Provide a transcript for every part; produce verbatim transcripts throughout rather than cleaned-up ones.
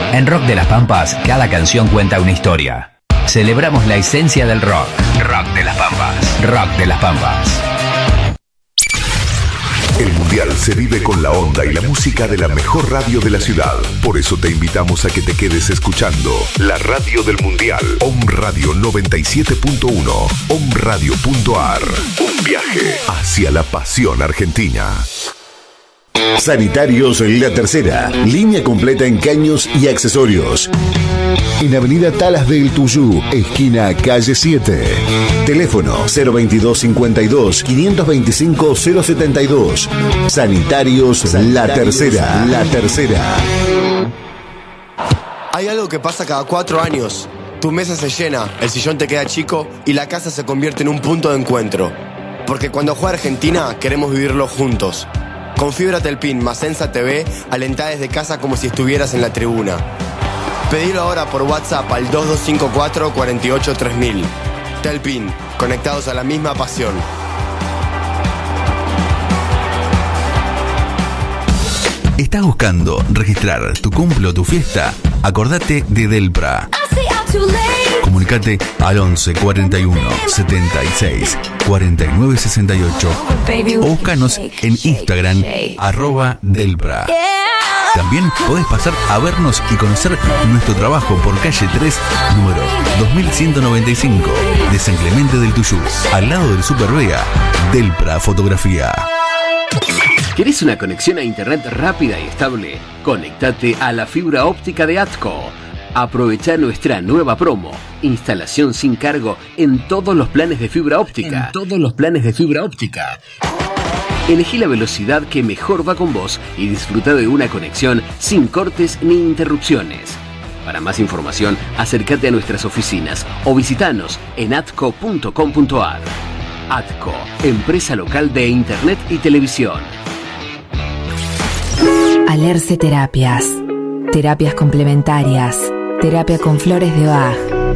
En Rock de las Pampas, cada canción cuenta una historia. Celebramos la esencia del rock. Rock de las Pampas. Rock de las Pampas. El Mundial se vive con la onda y la música de la mejor radio de la ciudad. Por eso te invitamos a que te quedes escuchando la radio del Mundial. Om Radio noventa y siete punto uno. om radio punto a r. Un viaje hacia la pasión argentina. Sanitarios La Tercera. Línea completa en caños y accesorios. En Avenida Talas del Tuyú, esquina calle siete. Teléfono cero veintidós cincuenta y dos, quinientos veinticinco, cero setenta y dos. Sanitarios La Tercera. La Tercera. Hay algo que pasa cada cuatro años. Tu mesa se llena, el sillón te queda chico y la casa se convierte en un punto de encuentro. Porque cuando juega Argentina, queremos vivirlo juntos. Con fibra Telpin más Sensa T V, alentá desde casa como si estuvieras en la tribuna. Pedilo ahora por WhatsApp al dos dos cinco cuatro, cuatro ocho, tres mil. Telpin, conectados a la misma pasión. ¿Estás buscando registrar tu cumple o tu fiesta? Acordate de Delpra. Comunicate al once cuarenta y uno, setenta y seis, cuarenta y nueve sesenta y ocho o búscanos en Instagram arroba Delpra. También podés pasar a vernos y conocer nuestro trabajo por calle tres, número dos mil ciento noventa y cinco de San Clemente del Tuyú, al lado del Super Vega. Delpra Fotografía. ¿Querés una conexión a internet rápida y estable? Conectate a la fibra óptica de Atco. Aprovecha nuestra nueva promo. Instalación sin cargo en todos los planes de fibra óptica. En todos los planes de fibra óptica. Elegí la velocidad que mejor va con vos y disfruta de una conexión sin cortes ni interrupciones. Para más información, acércate a nuestras oficinas o visitanos en atco punto com punto a r. Atco, empresa local de internet y televisión. Alerce Terapias. Terapias complementarias. Terapia con flores de Bach.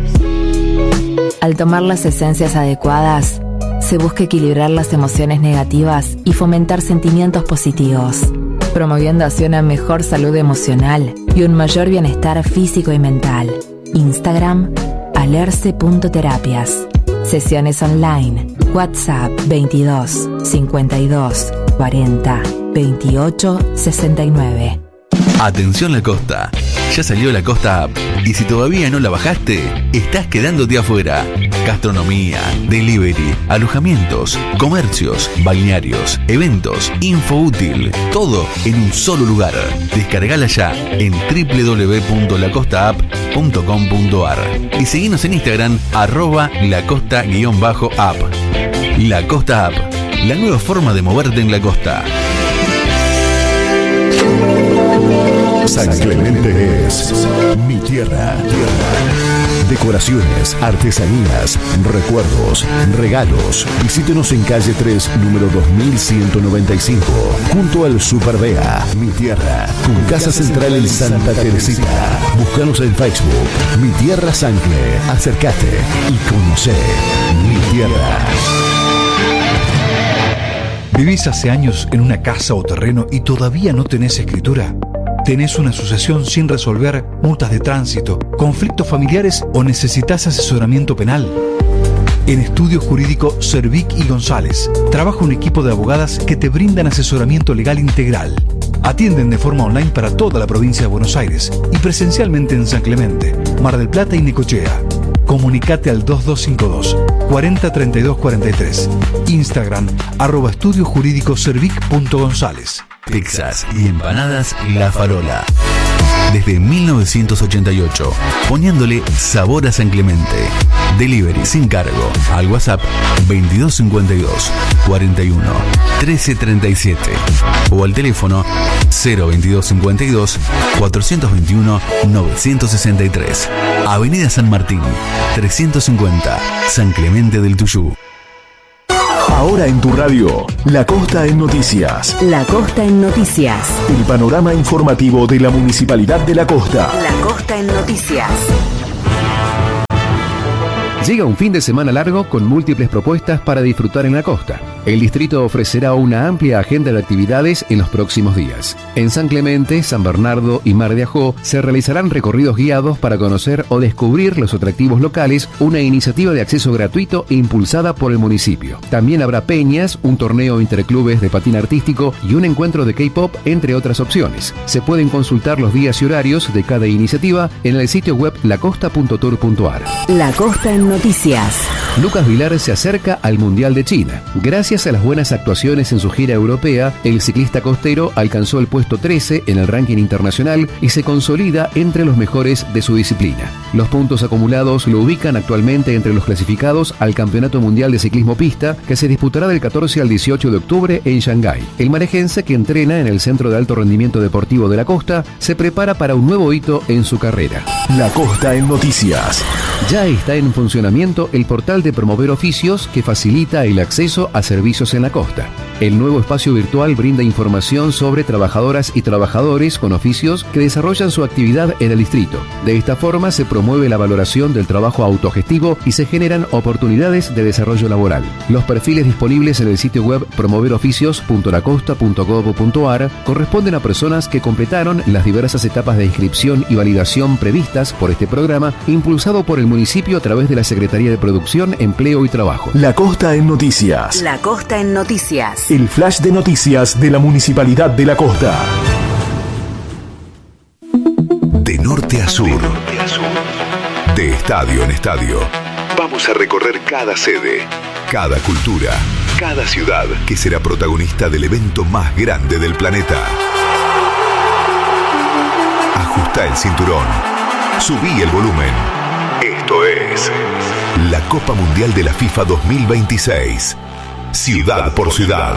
Al tomar las esencias adecuadas, se busca equilibrar las emociones negativas y fomentar sentimientos positivos, promoviendo así una mejor salud emocional y un mayor bienestar físico y mental. Instagram, alerce punto terapias. Sesiones online. WhatsApp veintidós, cincuenta y dos, cuarenta, veintiocho, sesenta y nueve. Atención La Costa. Ya salió La Costa App y si todavía no la bajaste, estás quedándote afuera. Gastronomía, delivery, alojamientos, comercios, balnearios, eventos, info útil, todo en un solo lugar. Descargala ya en doble u doble u doble u punto la costa app punto com punto a r y seguinos en Instagram arroba lacosta-app. La Costa App, la nueva forma de moverte en la costa. San Clemente es mi tierra. Decoraciones, artesanías, recuerdos, regalos. Visítenos en calle tres, número dos mil ciento noventa y cinco, junto al Super Vea. Mi tierra, con casa central en Santa Teresita. Búscanos en Facebook, Mi Tierra Sancle. Acércate y conoce mi tierra. ¿Vivís hace años en una casa o terreno y todavía no tenés escritura? ¿Tenés una sucesión sin resolver, multas de tránsito, conflictos familiares o necesitas asesoramiento penal? En Estudio Jurídico Cervic y González trabaja un equipo de abogadas que te brindan asesoramiento legal integral. Atienden de forma online para toda la provincia de Buenos Aires y presencialmente en San Clemente, Mar del Plata y Necochea. Comunicate al dos dos cinco dos, cuarenta, treinta y dos, cuarenta y tres. Instagram, arroba estudio jurídico cervic punto gonzález. Pizzas y empanadas La Farola. Desde mil novecientos ochenta y ocho, poniéndole sabor a San Clemente. Delivery sin cargo al WhatsApp veintidós cincuenta y dos, cuarenta y uno, trece treinta y siete o al teléfono cero veintidós cincuenta y dos, cuatrocientos veintiuno, novecientos sesenta y tres. Avenida San Martín, trescientos cincuenta, San Clemente del Tuyú. Ahora en tu radio, La Costa en Noticias. La Costa en Noticias. El panorama informativo de la Municipalidad de La Costa. La Costa en Noticias. Llega un fin de semana largo con múltiples propuestas para disfrutar en la costa. El distrito ofrecerá una amplia agenda de actividades en los próximos días. En San Clemente, San Bernardo y Mar de Ajó se realizarán recorridos guiados para conocer o descubrir los atractivos locales, una iniciativa de acceso gratuito impulsada por el municipio. También habrá peñas, un torneo interclubes de patín artístico y un encuentro de K-pop, entre otras opciones. Se pueden consultar los días y horarios de cada iniciativa en el sitio web lacosta punto tour punto ar. La Costa en Noticias. Lucas Vilar se acerca al Mundial de China. Gracias a las buenas actuaciones en su gira europea, el ciclista costero alcanzó el puesto trece en el ranking internacional y se consolida entre los mejores de su disciplina. Los puntos acumulados lo ubican actualmente entre los clasificados al Campeonato Mundial de Ciclismo Pista, que se disputará del catorce al dieciocho de octubre en Shanghái. El marejense, que entrena en el Centro de Alto Rendimiento Deportivo de la Costa, se prepara para un nuevo hito en su carrera. La Costa en Noticias. Ya está en funcionamiento el portal de Promover Oficios, que facilita el acceso a servicios en la costa. El nuevo espacio virtual brinda información sobre trabajadoras y trabajadores con oficios que desarrollan su actividad en el distrito. De esta forma se promueve la valoración del trabajo autogestivo y se generan oportunidades de desarrollo laboral. Los perfiles disponibles en el sitio web promover oficios punto la costa punto gob punto ar corresponden a personas que completaron las diversas etapas de inscripción y validación previstas por este programa, impulsado por el municipio a través de la Secretaría de Producción, Empleo y Trabajo. La Costa en Noticias. La Costa en Noticias. El flash de noticias de la Municipalidad de La Costa. De norte a sur, de estadio en estadio, vamos a recorrer cada sede, cada cultura, cada ciudad que será protagonista del evento más grande del planeta. Ajusta el cinturón, subí el volumen. Esto es la Copa Mundial de la FIFA dos mil veintiséis, ciudad por ciudad.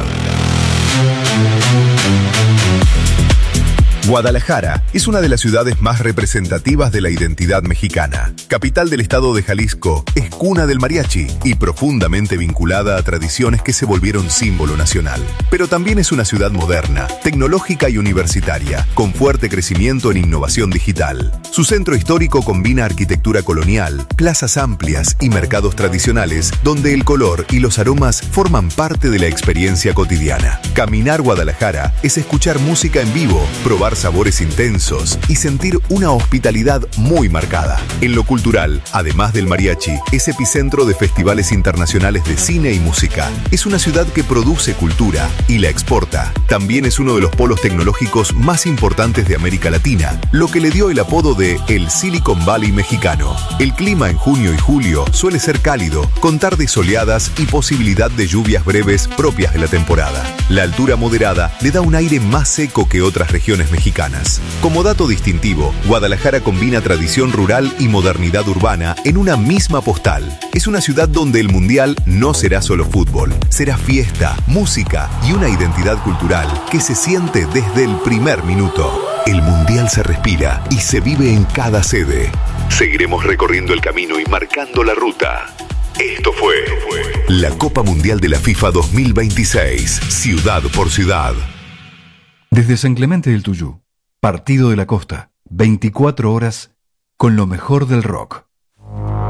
Guadalajara es una de las ciudades más representativas de la identidad mexicana. Capital del estado de Jalisco, es cuna del mariachi y profundamente vinculada a tradiciones que se volvieron símbolo nacional. Pero también es una ciudad moderna, tecnológica y universitaria, con fuerte crecimiento en innovación digital. Su centro histórico combina arquitectura colonial, plazas amplias y mercados tradicionales, donde el color y los aromas forman parte de la experiencia cotidiana. Caminar Guadalajara es escuchar música en vivo, probar sabores intensos y sentir una hospitalidad muy marcada. En lo cultural, además del mariachi, es epicentro de festivales internacionales de cine y música. Es una ciudad que produce cultura y la exporta. También es uno de los polos tecnológicos más importantes de América Latina, lo que le dio el apodo de el Silicon Valley mexicano. El clima en junio y julio suele ser cálido, con tardes soleadas y posibilidad de lluvias breves propias de la temporada. La altura moderada le da un aire más seco que otras regiones mexicanas. Como dato distintivo, Guadalajara combina tradición rural y modernidad urbana en una misma postal. Es una ciudad donde el mundial no será solo fútbol, será fiesta, música y una identidad cultural que se siente desde el primer minuto. El mundial se respira y se vive en cada sede. Seguiremos recorriendo el camino y marcando la ruta. Esto fue la Copa Mundial de la FIFA dos mil veintiséis, ciudad por ciudad. Desde San Clemente del Tuyú, Partido de la Costa, veinticuatro horas con lo mejor del rock.